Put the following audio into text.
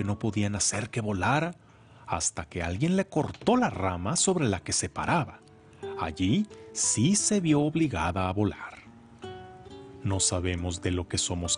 no podían hacer que volara hasta que alguien le cortó la rama sobre la que se paraba. Allí sí se vio obligada a volar. No sabemos de lo que somos